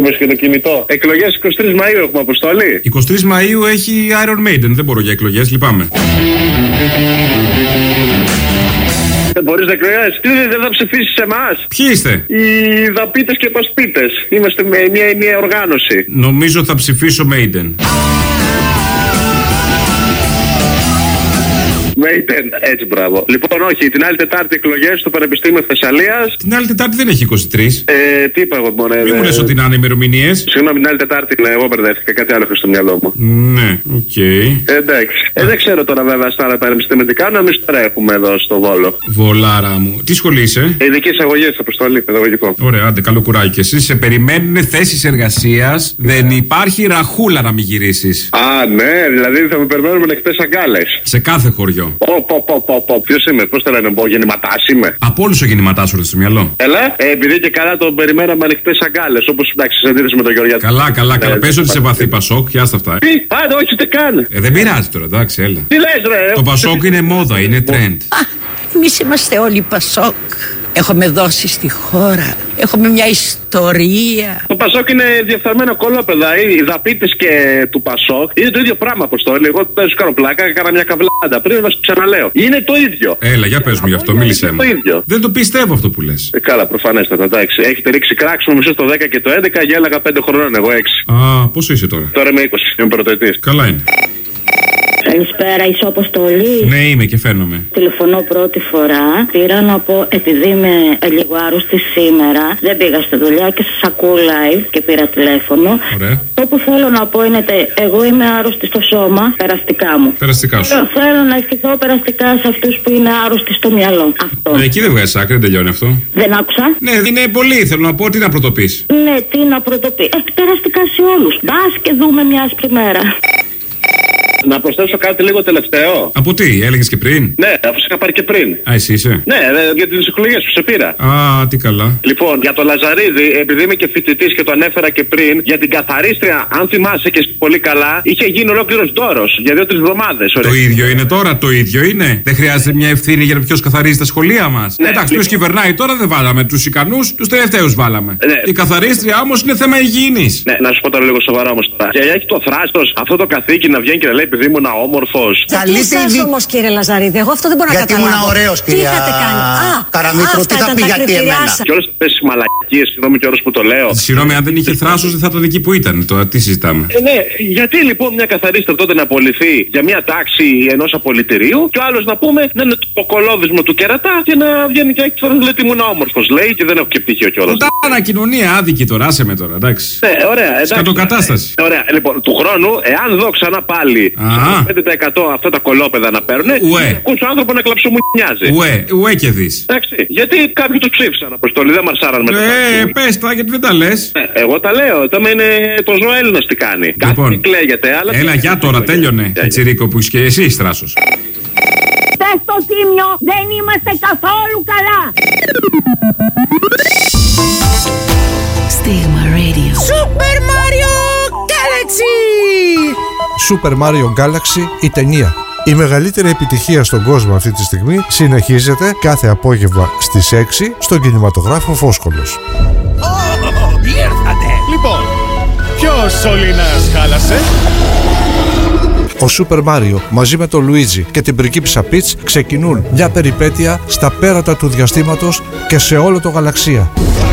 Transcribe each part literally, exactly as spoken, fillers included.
έχουμε και το κινητό. Εκλογές εικοστή τρίτη Μαΐου έχουμε, Αποστόλη. εικοστή τρίτη Μαΐου έχει Iron Maiden. Δεν μπορώ για εκλογές, λυπάμαι. Δεν μπορείς να εκλογές. Τι δεν θα ψηφίσεις εμάς? Ποιοι είστε? Οι δαπίτες και πασπίτες. Είμαστε με μια ενιαία οργάνωση. Νομίζω θα ψηφίσω Maiden. Maiden, έτσι μπράβο. Λοιπόν, όχι, την άλλη Τετάρτη εκλογές στο Πανεπιστήμιο Θεσσαλίας. Την άλλη Τετάρτη δεν έχει εικοστή τρίτη. Ε, τι είπα εγώ, μωρέ. Μην μου λες ότι να είναι ημερομηνίες. Συγγνώμη, την άλλη Τετάρτη, ναι, εγώ μπερδεύτηκα. Κάτι άλλο έχω στο μυαλό μου. Ναι, οκ. Okay. Ε, εντάξει. Ε, δεν ξέρω τώρα βέβαια στα άλλα πανεπιστημιακά, να εμείς τώρα έχουμε εδώ στο Βόλο. Βολάρα μου. Τι σχολή είσαι? Ειδική εισαγωγή, Αποστολή, παιδαγωγικό. Ωραία, άντε, καλό κουράκι. Και εσύ σε περιμένουν θέσεις εργασίας. Δεν υπάρχει ραχούλα να μην γυρίσεις. Α, ναι, δηλαδή θα με περιμένουμε με ανοιχτές αγκάλες. Σε κάθε χωριό. Πω, πω, πω, πω, πω. Ποιος είμαι, πώς θα λένε, πω, γεννηματάς είμαι. Από όλους ο γεννηματάς σου στο μυαλό. Έλα, ε, επειδή και καλά τον περιμέναμε ανοιχτές αγκάλες, όπως εντάξει, σε αντίθεση με τον Γεωργιάδη. Καλά, καλά, καλά. Ε, Πες ότι σε βαθύ Πασόκ, και άστα αυτά. Τι, άντε, όχι, τι κάνει. Ε, δεν πειράζει τώρα, εντάξει, έλα. Τι λες, ρε. Το Πασόκ είναι μόδα, είναι trend. Α, εμείς είμαστε όλοι Πασόκ. Έχουμε δώσει στη χώρα. Έχουμε μια ιστορία. Το Πασόκ είναι διεφθαρμένα κολόπεδα. Οι δαπίτες και του Πασόκ είναι το ίδιο πράγμα, Αποστόλη. Εγώ δεν σου κάνω πλάκα, έκανα μια καβλάντα πριν να σου ξαναλέω. Είναι το ίδιο. Έλα, για πες μου γι' αυτό, μίλησέ μου. Δεν το πιστεύω αυτό που λες. Ε, καλά, προφανέστατα, εντάξει. Έχετε ρίξει κράξιμο μισό στο δέκα και το έντεκα, γέλαγα πέντε χρονών, εγώ έξι. Α, πόσο είσαι τώρα? Τώρα είμαι είκοσι, είμαι πρωτοετής. Καλά είναι. Καλησπέρα, είσαι ο Αποστολής? Ναι, είμαι και φαίνομαι. Τηλεφωνώ πρώτη φορά. Πήρα να πω, επειδή είμαι λίγο άρρωστη σήμερα, δεν πήγα στη δουλειά και σας ακούω live και πήρα τηλέφωνο. Ωραία. Το που θέλω να πω είναι ότι εγώ είμαι άρρωστη στο σώμα, περαστικά μου. Περαστικά σου. Θέλω να ευχηθώ περαστικά σε αυτούς που είναι άρρωστοι στο μυαλό. Αυτό. Ε, εκεί δεν βγάζει άκρη, δεν τελειώνει αυτό. Δεν άκουσα. Ναι, είναι πολύ. Θέλω να πω, τι να πρωτοποιείς. Ναι, τι να πρωτοποιεί. Ε, περαστικά σε όλους. Μπας και δούμε μια άσπρη μέρα. Να προσθέσω κάτι λίγο τελευταίο. Από τι, έλεγες και πριν? Ναι, αφού σε είχα πάρει και πριν. Α, εσύ είσαι? Ναι, για τις εκλογές που σε πήρα. Α, τι καλά. Λοιπόν, για το Λαζαρίδη, επειδή είμαι και φοιτητής και το ανέφερα και πριν, για την καθαρίστρια, αν θυμάσαι και πολύ καλά, είχε γίνει ολόκληρος δώρος για δύο-τρεις εβδομάδες. Το ίδιο είναι τώρα, το ίδιο είναι. Δεν χρειάζεται μια ευθύνη για ποιος καθαρίζει τα σχολεία μας. Ναι, εντάξει, ποιος λοιπόν. κυβερνάει τώρα δεν βάλαμε. Τους ικανούς, τους τελευταίους βάλαμε. Ναι. Η καθαρίστρια όμως είναι θέμα υγιεινής. Ναι, να σου πω τώρα λίγο σοβαρά όμως τώρα. Και έχει το θράστος αυτό το καθήκη να βγαίνει και να λέει επειδή ήμουν όμορφος. Γιατί εσάς δι... όμως κύριε Λαζαρίδη, εγώ αυτό δεν μπορώ να γιατί καταλάβω. Γιατί ήμουν ωραίος κυρία. Τι είχατε κάνει? Α, Καραμήτρου, τι θα πει γιατί εμένα. Και όλες αυτές τις μαλακίες, συγγνώμη και όλες που το λέω. Συγγνώμη, αν δεν είχε θράσος δεν θα ήταν εκεί που ήταν. Τώρα τι συζητάμε. Ε, ναι, γιατί λοιπόν μια καθαρίστρια τότε να απολυθεί για μια τάξη ενός απολυτηρίου και ο άλλος να πούμε να είναι το κολόβισμα του κερατά και να βγαίνει και έτσι λέει ότι ήμουν όμορφος. Λέει και δεν έχω και πτυχίο κιόλας. Πουτάνα κοινωνία άδικη τώρα, άσε με τώρα, εντάξει. Ναι, ωραία, εντάξει. Σκατοκατάσταση. Ωραία, λοιπόν, του χρόνου, εάν δω ξανά πάλι πέντε τοις εκατό αυτά τα κολόπεδα να παίρνουν, ακούσω άνθρωπο να κλαψομουνιάζει. Ουέ, ουέ και δεις. Εντάξει, γιατί κάποιοι τους ψήφισαν, Αποστολή, δεν μαρσάραν με το Ε, πες τα, γιατί δεν τα λες. Ε, εγώ τα λέω, τώρα είναι το ζώο Έλληνας τι κάνει. Λοιπόν, κάτι κλαίγεται, αλλά. Έλα, για τώρα, τέλειωνε. Τσιρίκο που είσαι και εσύ θράσος. Πες στο Τίμιο, δεν είμαστε καθόλου καλά. Stigma Radio. Super Mario Galaxy! Super Mario Galaxy, η ταινία. Η μεγαλύτερη επιτυχία στον κόσμο αυτή τη στιγμή συνεχίζεται κάθε απόγευμα στις έξι στον κινηματογράφο Φόσκολος. Oh, ήρθατε! Λοιπόν, ποιος σωλήνας χάλασε? Ο Super Mario μαζί με τον Λουίτζι και την πριγκίπισσα Πιτς ξεκινούν μια περιπέτεια στα πέρατα του διαστήματος και σε όλο το γαλαξία.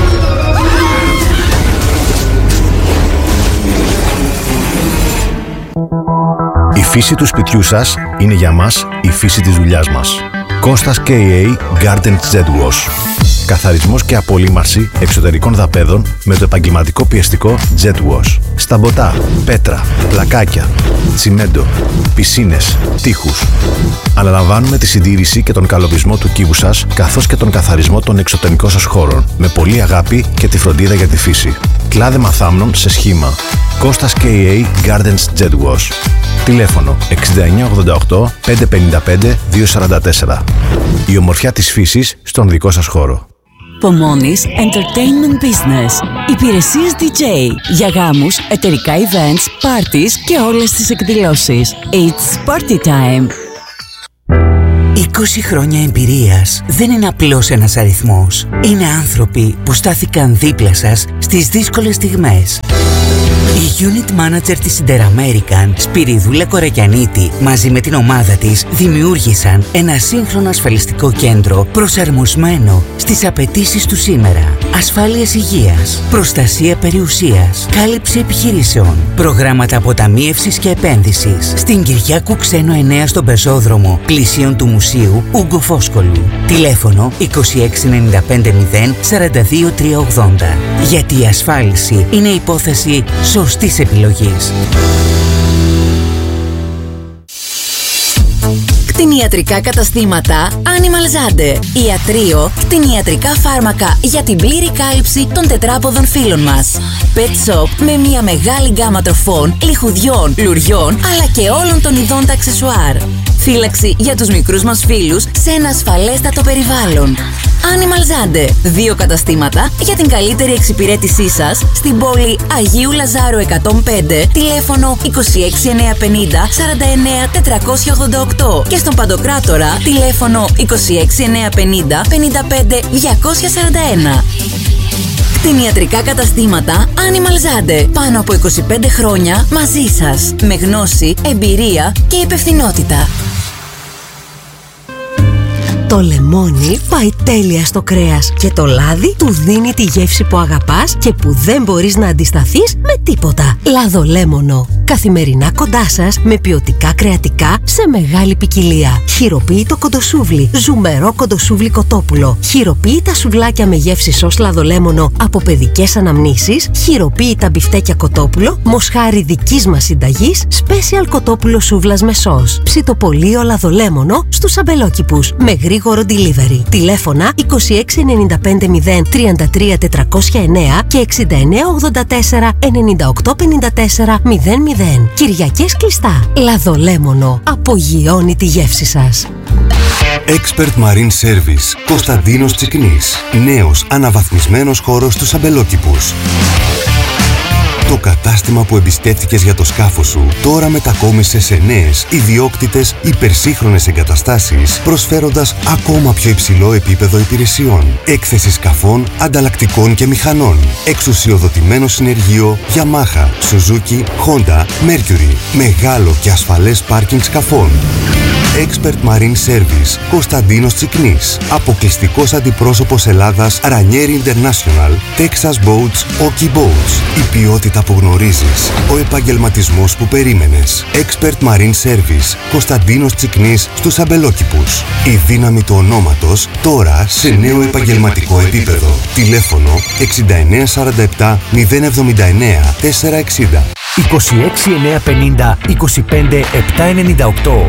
Η φύση του σπιτιού σας είναι για μας η φύση της δουλειάς μας. Κώστας κέι έι Garden Jet Wash. Καθαρισμός και απολύμαρση εξωτερικών δαπέδων με το επαγγελματικό πιεστικό Jet Wash. Στα μποτά, πέτρα, πλακάκια, τσιμέντο, πισίνες, τοίχους. Αναλαμβάνουμε τη συντήρηση και τον καλωβισμό του κύβου σας, καθώς και τον καθαρισμό των εξωτερικών σας χώρων, με πολλή αγάπη και τη φροντίδα για τη φύση. Κλάδεμα θάμνων σε σχήμα. Κώστας κέι έι Gardens Jet Wash. Τηλέφωνο εξήντα εννιά ογδόντα οκτώ πεντακόσια πενήντα πέντε διακόσια σαράντα τέσσερα. Η ομορφιά της φύσης στον δικό σας χώρο. Pomonis Entertainment Business. Υπηρεσίες ντι τζέι για γάμους, εταιρικά events, parties και όλες τις εκδηλώσεις. It's party time. Η είκοσι χρόνια εμπειρίας δεν είναι απλώς ένας αριθμός. Είναι άνθρωποι που στάθηκαν δίπλα σας στις δύσκολες στιγμές. Η Unit Manager της Interamerican, Σπυριδούλα Κορακιανίτη, μαζί με την ομάδα της δημιούργησαν ένα σύγχρονο ασφαλιστικό κέντρο προσαρμοσμένο στις απαιτήσεις του σήμερα. Ασφάλειες υγείας, προστασία περιουσίας, κάλυψη επιχειρήσεων, προγράμματα αποταμίευσης και επένδυσης. Στην Κυριάκου Ξένο εννέα στον Πεζόδρομο, πλησίον του Μουσείου Ούγκο Φόσκολου. Τηλέφωνο είκοσι έξι ενενήντα πέντε μηδέν σαράντα δύο τριακόσια ογδόντα. Γιατί η ασφάλιση είναι υπόθεση σωστής επιλογής. Κτηνιατρικά καταστήματα Animal Zande. Ιατρείο, κτηνιατρικά φάρμακα για την πλήρη κάλυψη των τετράποδων φύλων μας. Pet shop με μια μεγάλη γκάμα τροφών, λιχουδιών, λουριών, αλλά και όλων των ειδών τα αξεσουάρ. Φύλαξη για τους μικρούς μας φίλους σε ένα ασφαλέστατο περιβάλλον. Animal Zande. Δύο καταστήματα για την καλύτερη εξυπηρέτησή σας στην πόλη Αγίου Λαζάρου εκατόν πέντε, τηλέφωνο είκοσι έξι εννιακόσια πενήντα σαράντα εννέα τετρακόσια ογδόντα οκτώ και στον Παντοκράτορα τηλέφωνο είκοσι έξι εννιακόσια πενήντα πενήντα πέντε διακόσια σαράντα ένα. Κτηνιατρικά καταστήματα Animal Zande. Πάνω από είκοσι πέντε χρόνια μαζί σας. Με γνώση, εμπειρία και υπευθυνότητα. Το λεμόνι πάει τέλεια στο κρέας και το λάδι του δίνει τη γεύση που αγαπάς και που δεν μπορείς να αντισταθείς με τίποτα. Λαδολέμονο. Καθημερινά κοντά σας με ποιοτικά κρεατικά σε μεγάλη ποικιλία. Χειροποίητο κοντοσούβλι. Ζουμερό κοντοσούβλι κοτόπουλο. Χειροποίητα σουβλάκια με γεύση σως λαδολέμονο από παιδικές αναμνήσεις. Χειροποίητα μπιφτέκια κοτόπουλο. Μοσχάρι δικής μας συνταγής. Special κοτόπουλο σούβλας με σως. Ψητοπολείο λαδολέμονο στους αμπελόκηπους. Με γρήγορο delivery. Τηλέφωνα είκοσι έξι ενενήντα πέντε μηδέν τριάντα τρία τετρακόσια εννέα και εξήντα εννέα ογδόντα τέσσερα ενενήντα οκτώ πενήντα τέσσερα μηδέν μηδέν. Κυριακές κλειστά. Λαδολέμονο. Απογειώνει τη γεύση σας. Expert Marine Service. Κωνσταντίνος Τσικνής. Νέος αναβαθμισμένος χώρος στους αμπελόκηπους. Το κατάστημα που εμπιστεύτηκες για το σκάφος σου τώρα μετακόμισε σε νέες, ιδιόκτητες, υπερσύγχρονες εγκαταστάσεις, προσφέροντας ακόμα πιο υψηλό επίπεδο υπηρεσιών. Έκθεση σκαφών, ανταλλακτικών και μηχανών. Εξουσιοδοτημένο συνεργείο Yamaha, Suzuki, Honda, Mercury. Μεγάλο και ασφαλές πάρκινγκ σκαφών. Expert Marine Service. Κωνσταντίνος Τσικνής. Αποκλειστικός αντιπρόσωπος Ελλάδας Ranieri International. Texas Boats, Oki Boats. Η ποιότητα που γνωρίζεις. Ο επαγγελματισμός που περίμενες. Expert Marine Service. Κωνσταντίνος Τσικνής στους αμπελόκηπους. Η δύναμη του ονόματος τώρα σε νέο επαγγελματικό επίπεδο. Τηλέφωνο εξήντα εννέα σαράντα επτά μηδέν εβδομήντα εννέα τετρακόσια εξήντα. είκοσι έξι εννιακόσια πενήντα είκοσι πέντε επτακόσια ενενήντα οκτώ.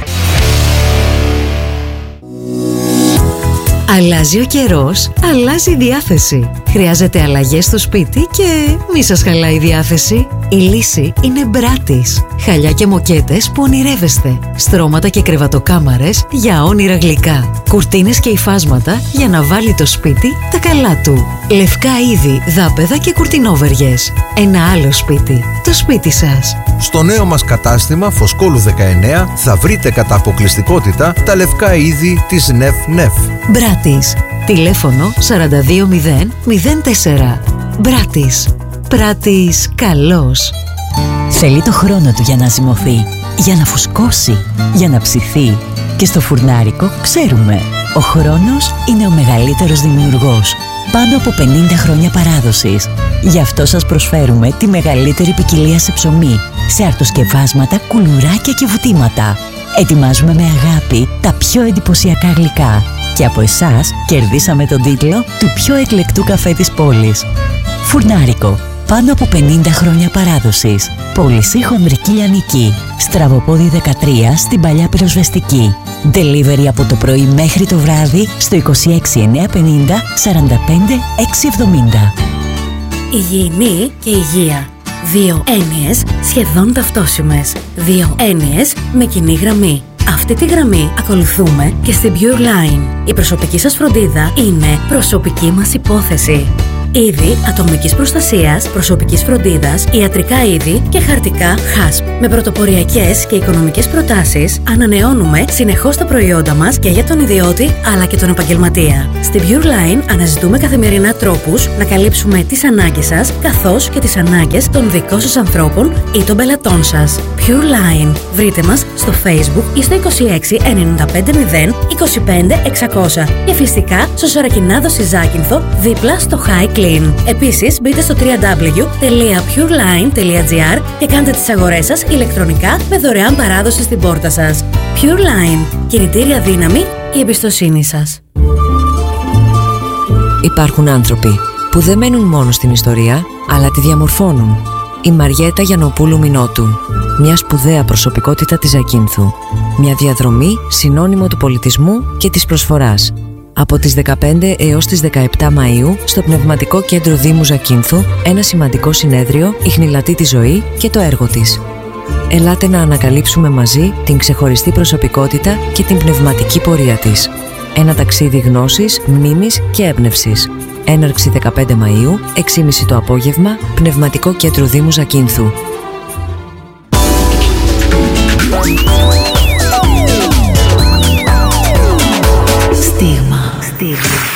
Αλλάζει ο καιρός, αλλάζει η διάθεση. Χρειάζεται αλλαγές στο σπίτι και μη σας χαλάει η διάθεση. Η λύση είναι Μπράτις. Χαλιά και μοκέτες που ονειρεύεστε. Στρώματα και κρεβατοκάμαρες για όνειρα γλυκά. Κουρτίνες και υφάσματα για να βάλει το σπίτι τα καλά του. Λευκά είδη, δάπεδα και κουρτινόβεργες. Ένα άλλο σπίτι. Το σπίτι σας. Στο νέο μας κατάστημα Φωσκόλου δεκαεννέα θα βρείτε κατά αποκλειστικότητα τα λευκά είδη της νεφ νεφ. Μπράτις. Τηλέφωνο σαράντα δύο μηδέν μηδέν τέσσερα. Μπράτις. Πράτης καλός. Θέλει το χρόνο του για να ζυμωθεί, για να φουσκώσει, για να ψηθεί. Και στο φουρνάρικο ξέρουμε, ο χρόνος είναι ο μεγαλύτερος δημιουργός. Πάνω από πενήντα χρόνια παράδοσης. Γι' αυτό σας προσφέρουμε τη μεγαλύτερη ποικιλία σε ψωμί, σε αρτοσκευάσματα, κουλουράκια και βουτήματα. Ετοιμάζουμε με αγάπη τα πιο εντυπωσιακά γλυκά. Και από εσάς κερδίσαμε τον τίτλο του πιο εκλεκτού καφέ της πόλης. Φουρνάρικο. Πάνω από πενήντα χρόνια παράδοσης. Πώληση Χονδρική Λιανική. Στραβοπόδι δεκατρία στην Παλιά Πυροσβεστική. Delivery από το πρωί μέχρι το βράδυ στο είκοσι έξι εννιακόσια πενήντα σαράντα πέντε εξακόσια εβδομήντα. Υγιεινή και υγεία. Δύο έννοιες σχεδόν ταυτόσιμες. Δύο έννοιες με κοινή γραμμή. Αυτή τη γραμμή ακολουθούμε και στην Pure Line. Η προσωπική σας φροντίδα είναι προσωπική μας υπόθεση. Είδη ατομικής προστασίας, προσωπικής φροντίδας, ιατρικά είδη και χαρτικά χάσπ. Με πρωτοποριακές και οικονομικές προτάσεις ανανεώνουμε συνεχώς τα προϊόντα μας και για τον ιδιώτη αλλά και τον επαγγελματία. Στην Pure Line αναζητούμε καθημερινά τρόπους να καλύψουμε τις ανάγκες σας καθώς και τις ανάγκες των δικών σας ανθρώπων ή των πελατών σας. Pure Line. Βρείτε μας στο Facebook ή στο είκοσι έξι ενενήντα πέντε μηδέν είκοσι πέντε εξακόσια και φυσικά στο Σωρακινάδο στη Ζάκυνθο δίπλα στο High Clean. Επίσης μπείτε στο double-u double-u double-u τελεία pureline τελεία gr και κάντε τις αγορές σας ηλεκτρονικά με δωρεάν παράδοση στην πόρτα σας. Pure Line. Κινητήρια δύναμη, η εμπιστοσύνη σας. Υπάρχουν άνθρωποι που δεν μένουν μόνο στην ιστορία, αλλά τη διαμορφώνουν. Η Μαριέτα Γιαννοπούλου Μινώτου, μια σπουδαία προσωπικότητα της Ζακύνθου. Μια διαδρομή συνώνυμο του πολιτισμού και της προσφοράς. Από τις δεκαπέντε έως τις δεκαεπτά Μαΐου στο Πνευματικό Κέντρο Δήμου Ζακύνθου ένα σημαντικό συνέδριο ιχνηλατεί τη ζωή και το έργο της. Ελάτε να ανακαλύψουμε μαζί την ξεχωριστή προσωπικότητα και την πνευματική πορεία της. Ένα ταξίδι γνώσης, μνήμης και έμπνευσης. Έναρξη δεκαπέντε Μαΐου, έξι και μισή το απόγευμα, Πνευματικό Κέντρο Δήμου Ζακύνθου. Στίγμα. Στίγμα.